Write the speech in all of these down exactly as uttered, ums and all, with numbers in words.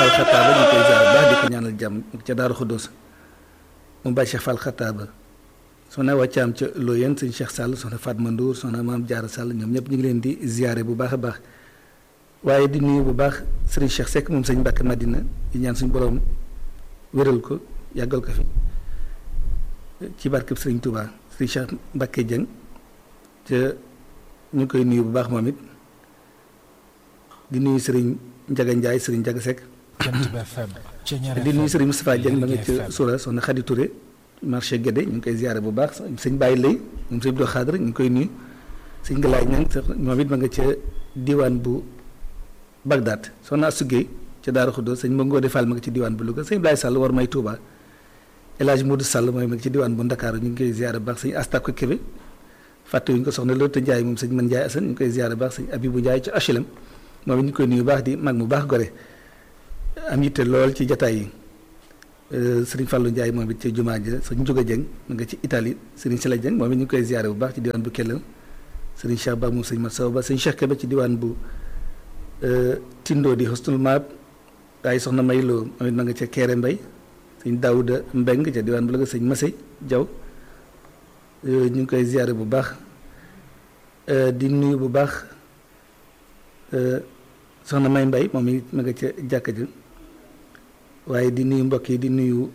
Fall Xataaba ñu koy ziar baax di ko ñaanal jàmm ca Daaru Xuddoos mu Baye Cheikh Fall Xataaba soxna wàccaam ca Loyenne sëñ Cheikh Sall soxna Fatma Ndour soxna Maam Jaara Sall ñoom ñëpp ñu ngi leen di ziare bu baax a baax waaye di nuyu bu baax sëriñ Cheikh Seck moom sëñ Mbàkke Madina di ñaan suñu borom wéral ko yàggal ko fi ci barkeb sëriñ Touba sëriñ Cheikh Mbàkke Dieng ca ñu ngi koy nuyu bu baax moom it di nuyu sëriñ Njaga Njaay sëriñ Njaga Seck di nuyu sëriñ Moustapha Dieng ma nga ca Sura soxna Khady Touré marché Guédé ñu ngi koy ziare bu baax sëñ Baye Lay moom sëñ Abdou Khadre ñu ngi koy nuyu sëñ Galaay Ñang moom it ma nga ca diwaan bu Bagdad soxna Asugey ca Daaru Xuddoos sëñ Mbangode Fall ma nga ci diwaan bu Louga sëñ Blaye Sall war may Touba El Hadj Modou Sall mooy ma nga ci diwaan bu Ndakaaru ñu ngi koy ziare bu baax sëñ Astako Kébé fàttewuñu ko soxna Loota Njaay moom sëñ Man Njaay Asan ñu ngi koy ziare bu baax sëñ Abibou Njaay ca H L M moom it ñu koy nuyu baax di mag mu baax gore am yitte lool ci jataay yi sëriñ Fallou Ndiaye moom it ci jumaa ja sëñ Njuga Dieng mu nga ci Italie sëriñ Sila Dieng moom it ñu ngi koy ziare bu baax ci diwaan bu Kellal sëriñ Cheikh Ba moom sëñ Mat Sow Ba sëñ Cheikh Kébé ci diwaan bu Tindo di Hostul Maab waaye soxna Mayloo moom it ma nga ca Kéré Mbay sëñ Daouda Mbeng ca diwaan bu la nga sëñ Masey Jaw ñu ngi koy ziare bu baax di nuyu bu baax soxna May Mbay moom it ma nga ca jàkka ja waaye di nuyu mbokk yi di nuyu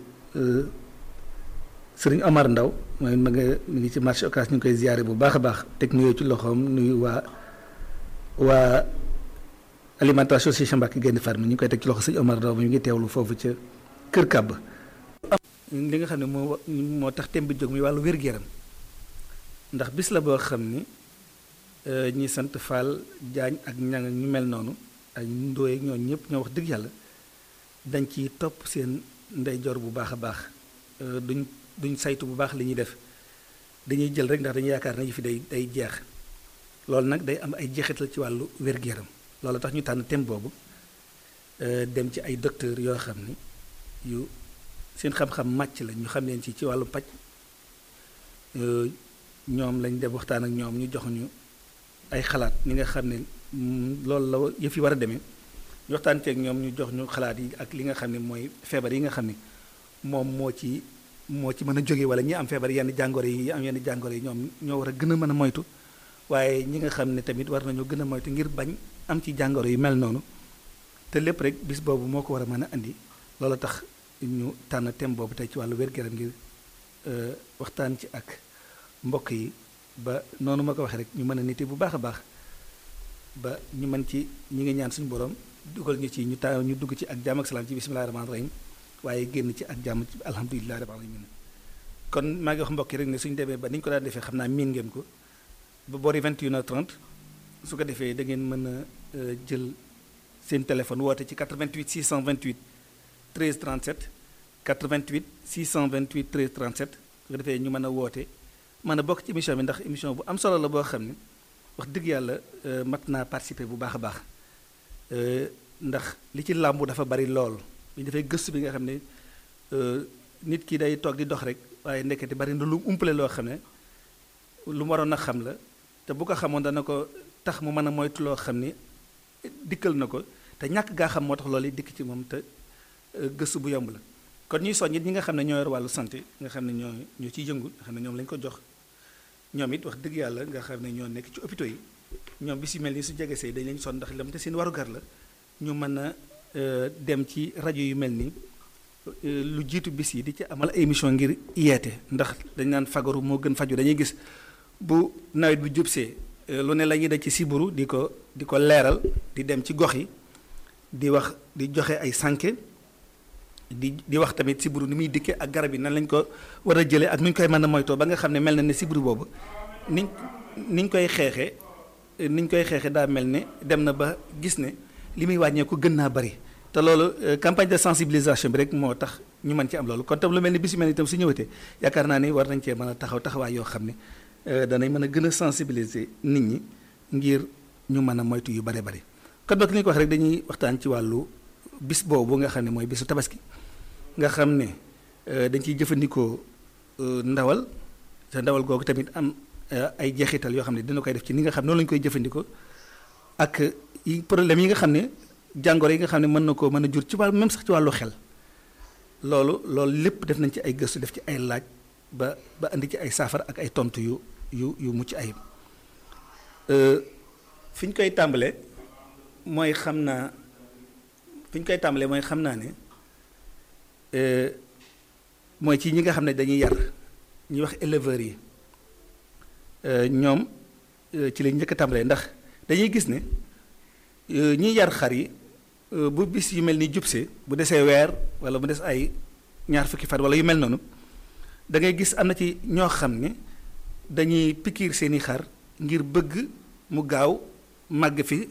sëriñ Omar Ndaw mooy ma nga mi ngi ci marché Ocass ñu ngi koy ziare bu baax a baax teg nuyoo ci loxoom nuyu waa waa alimentation si Mbàkke Gaynde Fatma ñu ngi koy teg ci loxo sëñ Omar Ndaw mi ngi teewlu foofu ca Kër Kàbb li nga xam ne moo moo tax thème bi jóg muy wàllu wér-gu-yaram ndax bis la boo xam ni ñi sant Fall Jaañ ak ñang ak ñu mel noonu ak ndóoy ak ñooñu ñëpp ñoo wax dëgg yàlla dañ ci topp seen ndeyjoor bu baax a baax duñ duñ saytu bu baax li ñuy def dañuy jël rek ndax dañuy yaakaar na yi fi day day jeex loolu nag day am ay jeexital ci wàllu wér-gu-yaram loolu tax ñu tànn thème boobu dem ci ay docteur yoo xam ni yu seen xam-xam màcc la ñu xam leen ci ci wàllu paj ñoom lañ def waxtaan ak ñoom ñu jox ñu ay xalaat ñi nga xam ne loolu la yëf yi war a demee ñu waxtaan ceeg ñoom ñu jox ñu xalaat yi ak li nga xam ne mooy feebar yi nga xam ne moom moo ci moo ci mën a jóge wala ñi am feebar yenn jàngoro yi am yenn jàngoro yi ñoom ñoo war a gën a mën a moytu waaye ñi nga xam ne tamit war nañoo gën a moytu ngir bañ am ci jàngoro yu mel noonu te lépp rek bis boobu moo ko war a mën a andi loolu tax ñu tànn thème boobu tey ci wàllu wér-gu-yaram ngir waxtaan ci ak mbokk yi ba noonu ma ko waxee rek ñu mën a nite bu baax a baax ba ñu mën ci ñi ngi ñaan suñu borom dugal ñu ci ñu ta ñu dugg ci ak jàmm ak salaam ci bismillahi rahmaani rahim waaye génn ci ak jàmm ci alhamdulilahi rabbil alamin kon maa ngi wax mbokk yi rek ne suñu demee ba ni ñu ko daan defee xam naa miin ngeen ko ba boori vingt et une heures trente su ko defee da ngeen mën a jël seen téléphone woote ci quatre-vingt-huit six cent vingt-huit treize trente-sept quatre-vingt-huit six cent vingt-huit treize trente-sept su ko defee ñu mën a woote mën a bokk ci émission bi ndax émission bu am solo la boo xam ne wax dëgg yàlla mat naa participer bu baax a baax ndax li ci làmbu dafa bari lool li dafay gëstu bi nga xam ne nit ki day toog di dox rek waaye ndekete bari na lu umpale loo xam ne lu mu waroon a xam la te bu ko xamoon dana ko tax mu mën a moytu loo xam ni dikkal na ko te ñàkk gaa xam moo tax loolu dikk ci moom te gëstu bu yomb la kon ñuy soññ ñi nga xam ne ñoo yor wàllu santé nga xam ne ñoo ñoo ciy yëngu nga xam ne ñoom lañu ko jox ñoom it wax dëgg yàlla nga xam ne ñoo nekk ci hôpitaux yi ñoom bi si mel ni su jege see dañ leen sonn ndax lam te seen warugar la ñu mën a dem ci rajo yu mel ni lu jiitu bis yi di ci amal émission ngir yeete ndax dañ naan fagaru moo gën faju dañuy gis bu nawet bi jubsee lu ne la ñuy daj ci siburu di ko di ko leeral di dem ci gox yi di wax di joxe ay sànke di di wax tamit siburu ni muy dikkee ak garab yi nan lañ ko war a jëlee ak nu ñu koy mën a moytoo ba nga xam ne mel na ne siburu boobu niñ niñ koy xeexee niñ koy xeexee daa mel ne dem na ba gis ne li muy wàññeeku gën naa bari te loolu campagne de sensibilisation bi rek moo tax ñu mën ci am loolu kon tam lu mel ni bis yu mel ni itam su ñëwatee yaakaar naa ni war nañ cee mën a taxaw taxawaay yoo xam ne danañ mën a gën a sensibiliser nit ñi ngir ñu mën a moytu yu bare bari kon nag li ñu ko wax rek dañuy waxtaan ci wàllu bis boobu nga xam ne mooy bisu tabaski nga xam ne dañ ciy jëfandikoo ndawal te ndawal googu tamit am ay jeexital yoo xam ne dina koy def ci ni nga xam noonu la ñu koy jëfandikoo ak yi problème yi nga xam ne jàngoro yi nga xam ne mën na koo mën a jur ci wàllu même sax ci wàllu xel loolu loolu lépp def nañ ci ay gëstu def ci ay laaj ba ba indi ci ay saafara ak ay tontu yu yu yu mucc ayib fi ñu koy tàmbalee mooy xam naa fi ñu koy tàmbalee mooy xam naa ne mooy ci ñi nga xam ne dañuy yar ñuy wax éleveurs yi ñoom ci lañ njëkk a tàmbalee ndax dañuy gis ne ñiy yar xar yi bu bis yu mel ni jubse bu desee weer wala mu des ay ñaar fukki fan wala yu mel noonu da ngay gis am na ci ñoo xam ne dañuy pikiir seeni xar ngir bëgg mu gaaw màgg fi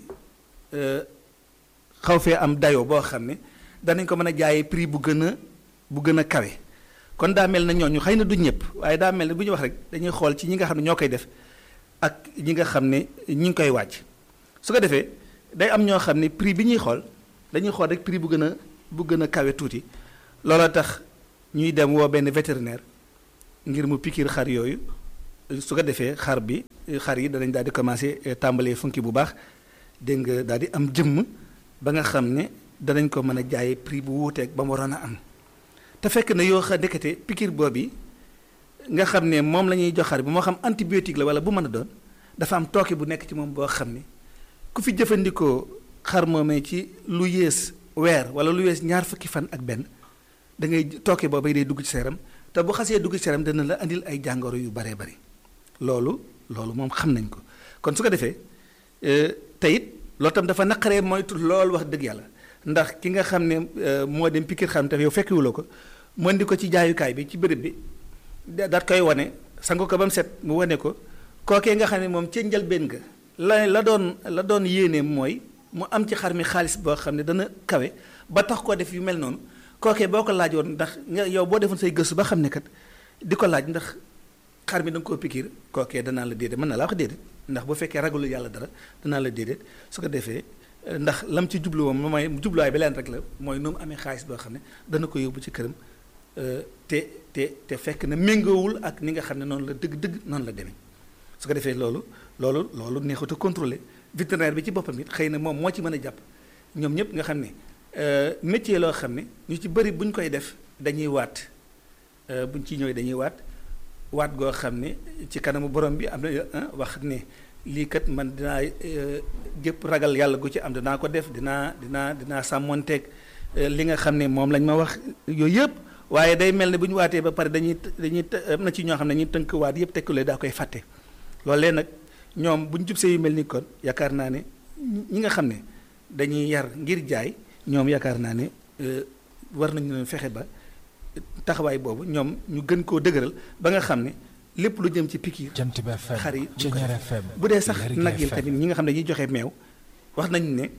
xaw fee am dayoo boo xam ne danañ ko mën a jaayee prix bu gën a bu gën a kawe kon daa mel na ñooñu xëy na du ñëpp waaye daa mel ne bu ñu wax rek dañuy xool ci ñi nga xam ne ñoo koy def ak ñi nga xam ne ñi ngi koy wàcc su ko defee day am ñoo xam ne prix bi ñuy xool dañuy xool rek prix bu gën a bu gën a kawe tuuti looloo tax ñuy dem woo benn vétérinaire ngir mu pikiir xar yooyu su ko defee xar bi xar yi danañ daal di commencé tàmbalee funki bu baax dégg nga daal di am jëmm ba nga xam ne danañ ko mën a jaayee prix bu wuuteeg ba mu waroon a am te fekk na yoo xa ndekete pikiir boobu nga xam ne moom la ñuy jox xar bi moo xam antibiotique la wala bu mën a doon dafa am tooke bu nekk ci moom boo xam ne ku fi jëfandikoo xar moomee ci lu yées weer wala lu yées ñaar fukki fan ak benn da ngay tooke boobu day dugg ci sa yaram te bu xasee dugg ci sa yaram dana la andil ay jàngoro yu baree bari loolu loolu moom xam nañ ko kon su ko defee te it loolu tam dafa naqaree moytu loolu wax dëgg yàlla ndax ki nga xam ne moo dem pikiir xam te yow fekkiwuloo ko mu indi ko ci jaayukaay bi ci béréb bi daat koy wane sangu ko ba mu set mu wane ko kookee nga xam ne moom ca njëlbéen nga la la doon la doon yéene mooy mu am ci xar mi xaalis boo xam ne dana kawe ba tax koo def yu mel noonu kookee boo ko laajoon ndax nga yow boo defoon say gëstu ba xam ne kat di ko laaj ndax xar mi da nga koo pikiir kookee danaa la déedéet mën na laa wax déedéet ndax bu fekkee ragalu yàlla dara danaa la déedéet su ko defee ndax lam ci jublu woon mooy jubluwaay bi leen rek la mooy nu mu amee xaalis boo xam ne dana ko yóbbu ci këram te te te fekk na méngoowul ak ni nga xam ne noonu la dëgg-dëgg noonu la demee su ko defee loolu loolu loolu neexut a contrôler vétérinaire bi ci boppam it xëy na moom moo ci mën a jàpp ñoom ñëpp nga xam ne métier loo xam ne ñu ci bëri bu ñu koy def dañuy waat buñ ciy ñëwee dañuy waat waat goo xam ne ci kanamu borom bi am na wax ne lii kat man dinaa jëpp ragal yàlla gu ci am dinaa ko def dinaa dinaa dinaa sàmmonteeg li nga xam ne moom lañ ma wax yooyu yëpp waaye day mel ne bu ñu waatee ba pare dañuy dañuy am na ci ñoo xam ne ñuy tënk waat yëpp tekkulee daa koy fàtte loolee nag ñoom bu ñu jubsee yu mel ni kon yaakaar naa ne ñi nga xam ne dañuy yar ngir jaay ñoom yaakaar naa ne war nañu leen fexe ba taxawaay boobu ñoom ñu gën koo dëgëral ba nga xam ne lépp lu jëm ci pikiir xar yi bu dee sax nag yi tamit ñi nga xam ne dañuy joxe meew wax nañu ne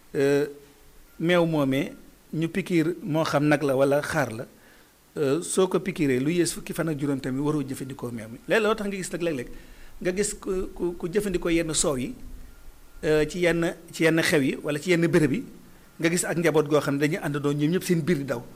meew moomee ñu pikiir moo xam nag la wala xaar la soo ko pikiiree lu yées fukki fan ak juróom tamit waroo jëfandikoo meew mi léeg loo tax nga gis nag léeg-léeg nga gis ku ku ku jëfandikoo yenn soow yi ci yenn ci yenn xew yi wala ci yenn béréb yi nga gis ak njaboot goo xam ne dañuy àndandoo ñoom ñëpp seen biir di daw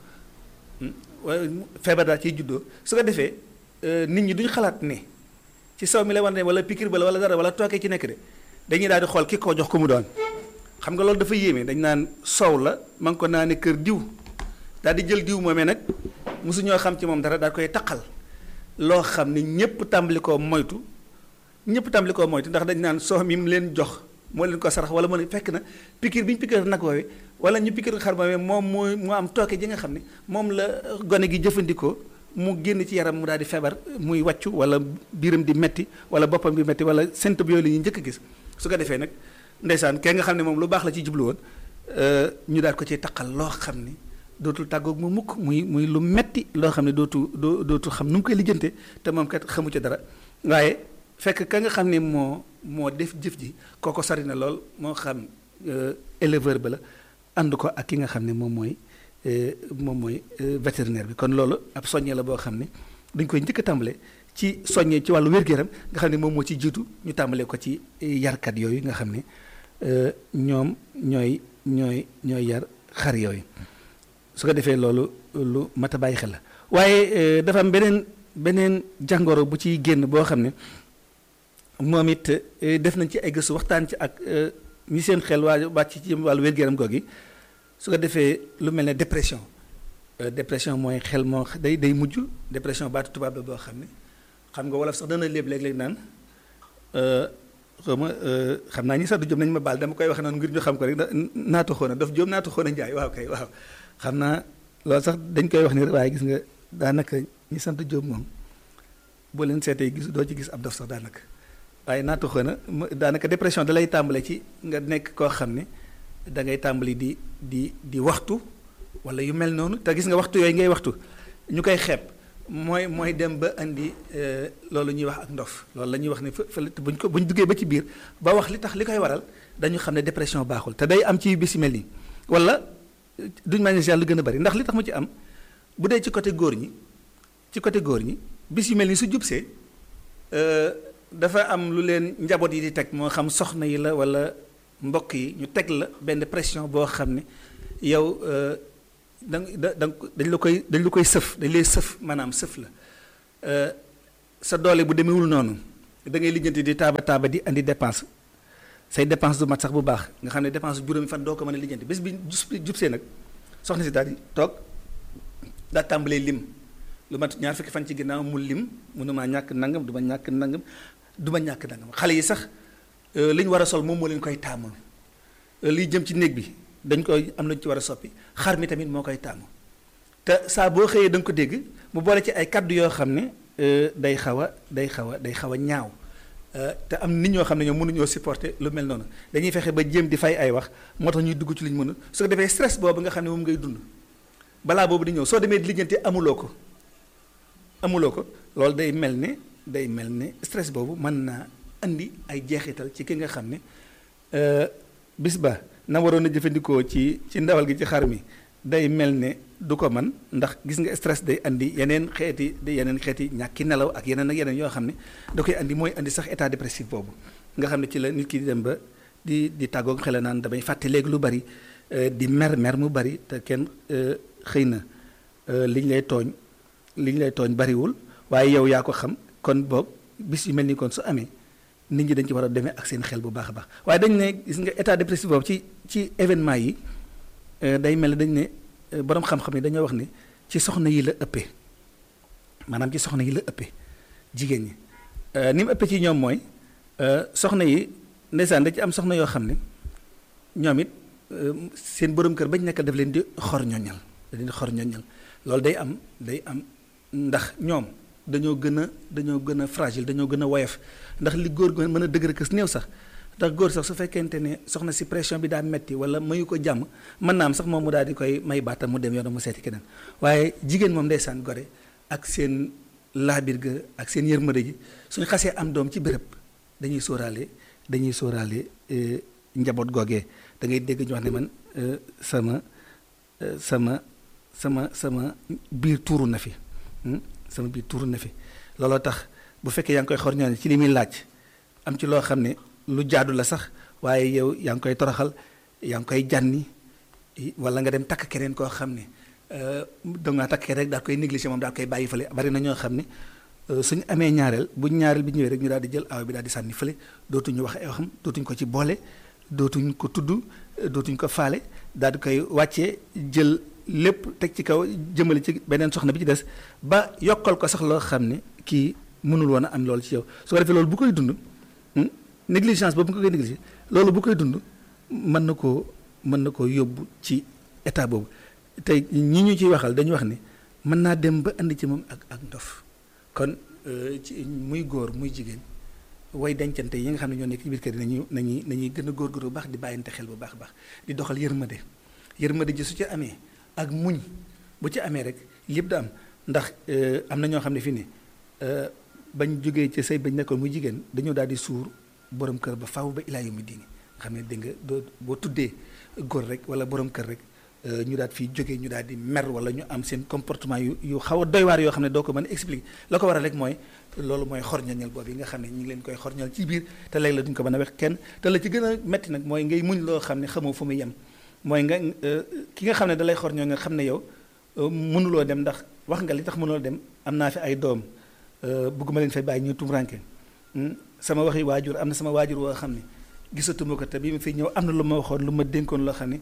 feebar daal ciy juddoo su ko defee nit ñi duñ xalaat ne ci soow mi la war ne wala pikiir ba la wala dara wala tookee ci nekk de dañuy daal di xool ki ko jox ko mu doon xam nga loolu dafa yéeme dañ naan soow la ma ngi ko naa ne kër diw daal di jël diw moomee nag mosu ñoo xam ci moom dara daal koy taqal loo xam ne ñëpp tàmbali koo moytu ñëpp tàmbali koo moytu ndax dañ naan soow mi mu leen jox moo leen ko sarax wala moo fekk na pikiir bi ñu pikiir nag woowee wala ñu pikiir xar moomee moom moo moo am tooke ji nga xam ne moom la gone gi jëfandikoo mu génn ci yaram mu daal di feebar muy wàccu wala biiram di metti wala boppam di metti wala symptômes yooyu la ñuy njëkk a gis su ko defee nag ndeysaan kee nga xam ne moom lu baax la ci jublu woon ñu daal ko ci taqal loo xam ne dootul tàggoog mu mukk muy muy lu metti loo xam ne dootu doo dootul xam nu mu koy lijjante te moom kat xamu ci dara waaye fekk ka nga xam ne moo moo def jëf ji kooko sori na lool moo xam éleveur ba la ànd ko ak ki nga xam ne moom mooy moom mooy vétérinaire bi kon loolu ab soññee la boo xam ne dañ koy njëkk a tàmbale ci soññee ci wàllu wér-gu-yaram nga xam ne moom moo ci jiitu ñu tàmbalee ko ci yarkat yooyu nga xam ne ñoom ñooy ñooy ñooy yar xar yooyu su ko defee loolu lu mat a bàyyi xel la waaye dafa am beneen beneen jàngoro bu ciy génn boo xam ne moom it def nañ ci ay gëstu waxtaan ci ak ñi seen xel waa wàcc ci wàllu wér-gu-yaram googi su ko defee lu mel ne dépression dépression mooy xel moo day day mujj dépression baatu tubaab la boo xam ne xam nga wolof sax dana léeb léeg-léeg naan xaw ma xam naa ñi sax du jom nañu ma baal dama koy wax noonu ngir ñu xam ko rek naatu xoona daf jóom naatu xoona njaay waaw kay waaw xam naa loolu sax dañ koy wax ni waaye gis nga daanaka ñi sant jóom moom boo leen seetee gis doo ci gis ab dof sax daanaka waaye naatu xoona daanaka dépression da lay tàmbale ci nga nekk koo xam ne da ngay tàmbali di di di waxtu wala yu mel noonu te gis nga waxtu yooyu ngay waxtu ñu koy xeeb mooy mooy dem ba indi loolu ñuy wax ak ndof loolu la ñuy wax ne fa fa buñ ko buñ duggee ba ci biir ba wax li tax li koy waral dañu xam ne dépression baaxul te day am ci bis yu mel nii wala duñ ma ne lu gën a bari ndax li tax mu ci am bu dee ci côté góor ñi ci côté góor ñi bis yu mel nii su jubsee dafa am lu leen njaboot yi di teg moo xam soxna yi la wala mbokk yi ñu teg la benn pression boo xam ne yow da da dañ la koy dañ la koy sëf dañ lay sëf maanaam sëf la sa doole bu demewul noonu da ngay lijjanti di taaba taaba di andi dépense say dépense du mat sax bu baax nga xam ne dépense juróomi fan doo ko mën a lijjanti bés bi jubsee nag soxna si daal di toog daa tàmbalee lim lu mat ñaar fukki fan ci ginnaaw mu lim mënumaa ñàkk nangam du ma ñàkk nangam du ma ñàkk nangam xale yi sax li ñu war a sol moom moo leen koy taamal liy jëm ci néeg bi dañ koy am nañu ci war a soppi xar mi tamit moo koy taamu te saa boo xëyee da nga ko dégg mu boole ci ay kaddu yoo xam ne day xaw a day xaw a day xaw a ñaaw te am nit ñoo xam ne ñoom mënuñoo supporter lu mel noonu dañuy fexe ba jéem di fay ay wax moo tax ñuy dugg ci li ñu mën a su ko defee stress boobu nga xam ne moom ngay dund balaa boobu di ñëw soo demee di lijjanti amuloo ko amuloo ko loolu day mel ne day mel ne stress boobu mën naa andi ay jeexital ci ki nga xam ne bis ba na waroon a jëfandikoo ci ci ndawal gi ci xar mi day mel ne du ko man ndax gis nga stress day andi yeneen xeeti di yeneen xeeti ñàkki nelaw ak yeneen ak yeneen yoo xam ne da koy andi mooy andi sax état dépressif boobu nga xam ne ci la nit ki di dem ba di di tàggoog xel naan damay fàtte léegi lu bari di mer mer mu bari te kenn xëy na liñ lay tooñ liñ lay tooñ bariwul waaye yow yaa ko xam kon boog bis yu mel ni kon su amee nit ñi dañ ci war a demee ak seen xel bu baax a baax waaye dañ ne gis nga état dépressif boobu ci ci événement yi day mel ne dañ ne boroom xam-xam yi dañoo wax ne ci soxna yi la ëppee maanaam ci soxna yi la ëppee jigéen ñi ni mu ëppee ci ñoom mooy soxna yi ndeysaan da ci am soxna yoo xam ne ñoom it seen borom kër bañ nekk daf leen di xor ñoñal da leen di xor ñoñal loolu day am day am ndax ñoom dañoo gën a dañoo gën a fragile dañoo gën a woyof ndax li góor gu mën a dëgër kës néew sax ndax góor sax su fekkente ne soxna si pression bi daa metti wala mayu ko jàmm mën naa am sax moom mu daal di koy may baatam mu dem yoonam mu seeti keneen waaye jigéen moom ndeysaan gore ak seen laabir ga ak seen yërmande ji suñu xasee am doom ci béréb dañuy sóoraale dañuy sóoraale njaboot googee da ngay dégg ñu wax ne man sama sama sama sama biir tuuru na fi sama biir tuuru na fi looloo tax bu fekkee yaa ngi koy xor ñoone ci li muy laaj am ci loo xam ne lu jaadu la sax waaye yow yaa ngi koy toroxal yaa ngi koy jànni wala nga dem takk keneen koo xam ne da ngaa takk rek daal koy négligé moom daal koy bàyyi fële bari na ñoo xam ne suñu amee ñaareel bu ñaareel bi ñëwee rek ñu daal di jël aw bi daal di sànni fële dootuñu wax ay waxam dootuñ ko ci boole dootuñ ko tudd dootuñ ko faale daal di koy wàccee jël lépp teg ci kaw jëmale ci beneen soxna bi ci des ba yokkal ko sax loo xam ne kii mënul woon a am loolu ci yow su ko defee loolu bu koy dund négligence boobu nga koy négligé loolu bu koy dund mën na koo mën na koo yóbbu ci état boobu tey ñi ñu ciy waxal dañu wax ne mën naa dem ba andi ci moom ak ak ndof kon ci muy góor muy jigéen way dencante yi nga xam ne ñoo nekk ci biir kër yi nañu nañuy nañuy gën a góorgóorlu bu baax di bàyyante xel bu baax baax di doxal yërmande yërmande ji su ci amee ak muñ bu ci amee rek yëpp da am ndax am na ñoo xam ne fii ne bañ jógee ci sëy bañ nekkoon muy jigéen dañoo daal di suur borom kër ba faaw ba ilaa yawmi diini xam ne dégg nga doo boo tuddee góor rek wala borom kër rek ñu daal fii jógee ñu daal di mer wala ñu am seen comportement yu yu xaw a doy waar yoo xam ne doo ko mën a expliquer la ko waral rek mooy loolu mooy xorñoñal boobu yi nga xam ne ñu ngi leen koy xorñal ci biir te léegi la duñ ko mën a wax kenn te la ci gën a metti nag mooy ngay muñ loo xam ne xamoo fu muy yem mooy nga ki nga xam ne da lay xorñoo nga xam ne yow mënuloo dem ndax wax nga li tax mënuloo dem am naa fi ay doom bëgguma leen fay bàyyi ñu tumranke sama waxi waajur am na sama waajur woo xam ne gisatuma ko te bi ma fi ñëw am na lu ma waxoon lu ma dénkoon loo xam ne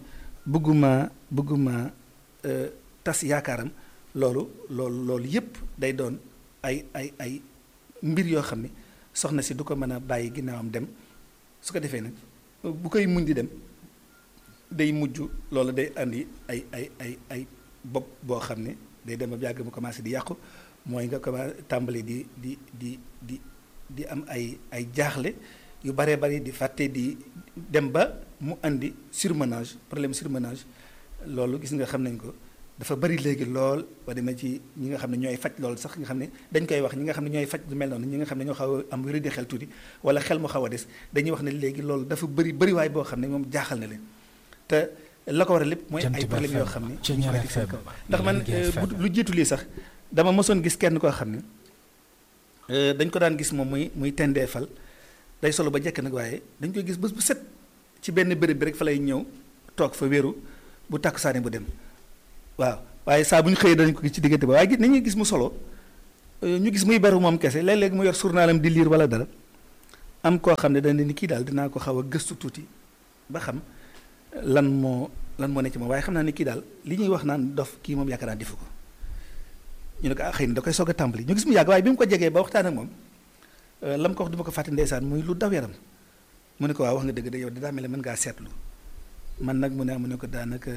bëgguma bëgguma tas yaakaaram loolu loolu loolu yépp day doon ay ay ay mbir yoo xam ne soxna si du ko mën a bàyyi ginnaawam dem su ko defee nag bu koy muñ di dem day mujj loolu day andi ay ay ay ay bopp boo xam ne day dem ba yàgg mu commencé di yàqu mooy nga commencé tàmbali di di di di di am ay ay jaaxle yu baree bari di fàtte di dem ba mu andi surmenage problème surmenage loolu gis nga xam nañ ko dafa bari léegi lool ba demee ci ñi nga xam ne ñooy faj loolu sax nga xam ne dañ koy wax ñi nga xam ne ñooy faj lu mel noonu ñi nga xam ne ñoo xaw a am wéru di xel tuuti wala xel mu xaw a des dañuy wax ne léegi loolu dafa bëri bëriwaay boo xam ne moom jaaxal na leen te la ko war a lépp mooy ay problème yoo xam ne ñu koy teg seen kaw ndax man lu jiitu lii sax dama mosoon gis kenn koo xam ne dañ ko daan gis moom muy muy tendeefal day solo ba jekk nag waaye dañ koy gis bés bu set ci benn béréb bi rek fa lay ñëw toog fa wéeru bu tàkkusaane bu dem waaw waaye saa bu ñu xëyee dañ ko gis ci diggante ba waaye gis nañuy gis mu solo ñu gis muy beru moom kese léeg-léeg mu yor journalam di lire wala dara am koo xam ne dañ ne ni kii daal dinaa ko xaw a gëstu tuuti ba xam lan moo lan moo ne ci moom waaye xam naa ne kii daal li ñuy wax naan dof kii moom yaakaar naa defu ko ñu ne ko ah xëy na da koy soog a tàmbali ñu gis mu yàgg waaye bi mu ko jegee ba waxtaan ak moom lam ko wax du ma ko fàtte ndeysaan muy lu daw yaram mu ne ko waaw wax nga dëgg de yow daa mel ne mën ngaa seetlu man nag mu ne mu ne ko daanaka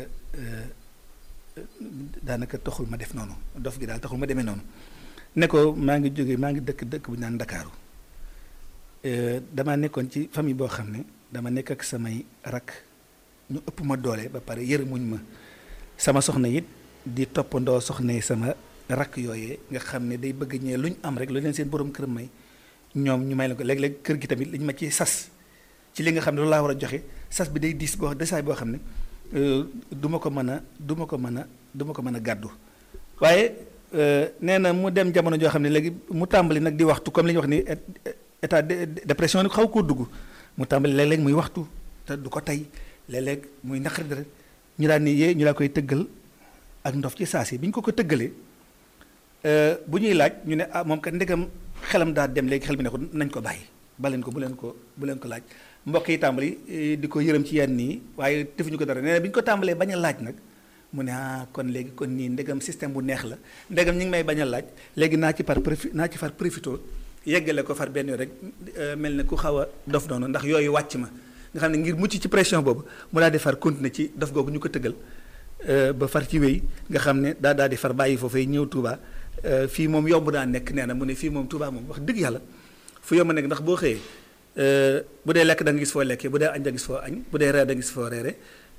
daanaka taxul ma def noonu dof gi daal taxul ma demee noonu ne ko maa ngi jóge maa ngi dëkk dëkk bu ñu naan Ndakaaru damaa nekkoon ci famille boo xam ne dama nekk ak samay rak ñu ëpp ma doole ba pare yërëmuñ ma sama soxna it di toppandoo soxna yi sama rak yooyee nga xam ne day bëgg ñee lu ñu am rek lu leen seen borom kër may ñoom ñu may la ko léeg-léeg kër gi tamit liñ ma ci sas ci li nga xam ne loolu laa war a joxe sas bi day diis boo desaay boo xam ne du ma ko mën a du ma ko mën a du ma ko mën a gàddu waaye nee na mu dem jamono joo xam ne léegi mu tàmbali nag di waxtu comme li ñuy wax ni état de dépression ni xaw koo dugg mu tàmbali léeg-léeg muy waxtu te du ko tey léeg-léeg muy naqari dara ñu daan ni yee ñu laa koy tëggal ak ndof ci saa si bi ñu ko ko tëggalee bu ñuy laaj ñu ne ah moom kat ndegam xelam daa dem léegi xel bi ne ko nañ ko bàyyi baleen ko bu leen ko bu leen ko laaj mbokk yi tàmbali di ko yërëm ci yenn nii waaye defuñu ko dara nee na bi ñu ko tàmbalee bañ a laaj nag mu ne ah kon léegi kon nii ndegam système bu neex la ndegam ñi ngi may bañ a laaj léegi naa ci par profi naa ci far profito yeggale ko far benn yoon rek mel ne ku xaw a dof noonu ndax yooyu wàcc ma nga xam ne ngir mucc ci pression boobu mu daal di far continuer ci dof googu ñu ko tëggal ba far ci wéy nga xam ne daa daal di far bàyyi foofee ñëw Touba fii moom yomb naa nekk nee na mu ne fii moom Touba moom wax dëgg yàlla fu yomb nekk ndax boo xëyee bu dee lekk da nga gis foo lekkee bu dee añ da nga gis foo añ bu dee reer da nga gis foo reere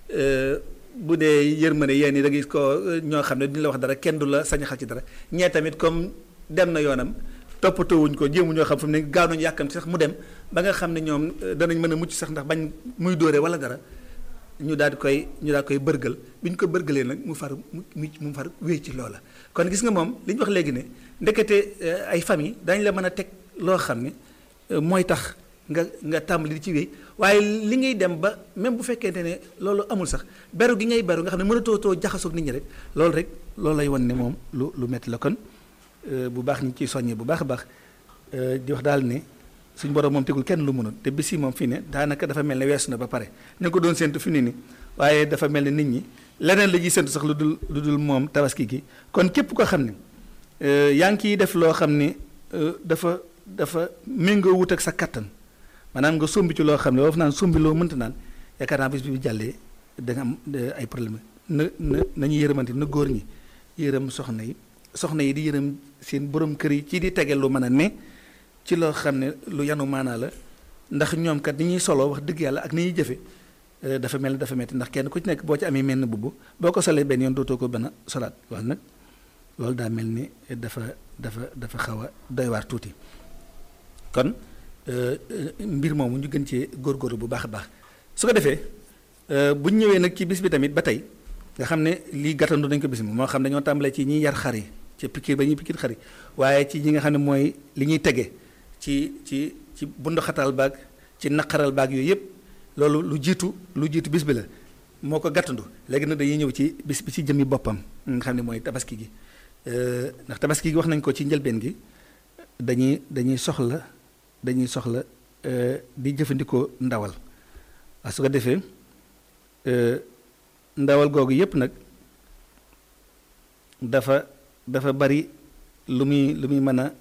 bu dee yërmande yéen yi da nga gis ko ñoo xam ne duñu la wax dara kenn du la sañ xal ci dara ñee tamit comme dem na yoonam toppatoo wuñ ko jéemu ñoo xam fu mu ne gaaw nañu yàkkamti sax mu dem ba nga xam ne ñoom danañ mën a mucc sax ndax bañ muy dóore wala dara ñu daal di koy ñu daal di koy bërgal bi ñu ko bërgalee nag mu far mu mu far wéy ci loola kon gis nga moom li ñu wax léegi ne ndekete ay famille dañ la mën a teg loo xam ne mooy tax nga nga tàmbali di ci wéy waaye li ngay dem ba même bu fekkente ne loolu amul sax beru gi ngay beru nga xam ne mënatoo too jaxasoog nit ñi rek loolu rek loolu lay wan ne moom lu lu metti la kon bu baax ñu ciy soññee bu baax a baax di wax daal ne suñu borom moom tegul kenn lu mënul te bisi moom fii ne daanaka dafa mel ne weesu na ba pare ñu ngi ko doon séntu fi ni ni waaye dafa mel ne nit ñi leneen la ñuy séntu sax lu dul lu dul moom tabaski gi kon képp ko xam ne yaa ngi ciy def loo xam ne dafa dafa méngoo wut ak sa kattan maanaam nga sombi ci loo xam ne woofu naan sombi loo mënta naan yaakaar naa bis bi jàllee da nga am ay problème na na nañu yërëmante na góor ñi yërëm soxna yi soxna yi di yërëm seen borom kër yi ci di tege lu mën a ne ci loo xam ne lu yanu maanaa la ndax ñoom kat ni ñuy solo wax dëgg yàlla ak ni ñuy jëfe dafa mel ne dafa metti ndax kenn ku ci nekk boo ci amee menn bubb boo ko solee benn yoon dootoo ko bën a solaat wax nag loolu daa mel ni dafa dafa dafa xaw a doy waar tuuti kon mbir moomu ñu gën cee góorgóorlu bu baax a baax su ko defee bu ñu ñëwee nag ci bis bi tamit ba tey nga xam ne lii gàttandu nañ ko bis bi moo xam dañoo tàmbalee ci ñiy yar xar yi ci pikiir ba ñuy pikiir xar yi waaye ci ñi nga xam ne mooy li ñuy tege ci ci ci bunduxatal baag ci naqaral baag yooyu yëpp loolu lu jiitu lu jiitu bis bi la moo ko gàttandu léegi nag dañuy ñëw ci bis bi ci jëmmi boppam nga xam ne mooy tabaski gi ndax tabaski gi wax nañ ko ci njëlbeen gi dañuy dañuy soxla dañuy soxla di jëfandikoo ndawal waaw su ko defee ndawal googu yépp nag dafa dafa bari lu muy lu muy mën a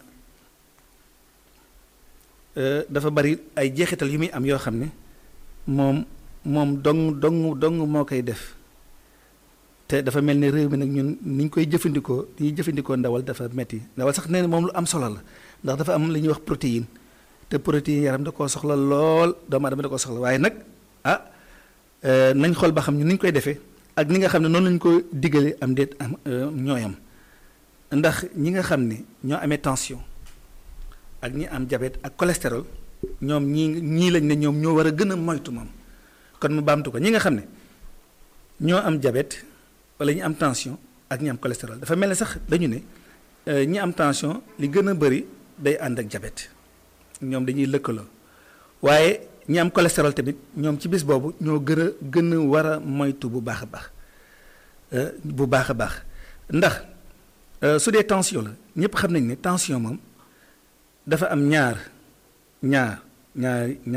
dafa bari ay jeexital yu muy am yoo xam ne moom moom dong dong dong moo koy def te dafa mel ni réew mi nag ñun ni ñu koy jëfandikoo ni ñuy jëfandikoo ndawal dafa metti ndawal sax nee na moom lu am solo la ndax dafa am li ñuy wax protéine te protéine yaram da koo soxla lool doomu aadama da koo soxla waaye nag ah nañ xool ba xam ñu ni ñu koy defee ak ni nga xam ne noonu lañu ko diggalee am déet am ñooyam ndax ñi nga xam ne ñoo amee tension ak ñi am diabète ak cholestérol ñoom ñii ñii lañ ne ñoom ñoo war a gën a moytu moom kon mu baamtu ko ñi nga xam ne ñoo am diabète wala ñi am tension ak ñi am cholestérol dafa mel ne sax dañu ne ñi am tension li gën a bëri day ànd ak diabète ñoom dañuy lëkkaloo waaye ñi am cholestérol tamit ñoom ci bis boobu ñoo gën a gën a war a moytu bu baax a baax bu baax a baax ndax su dee tension la ñëpp xam nañ ne tension moom dafa am ñaar ñaar ñaar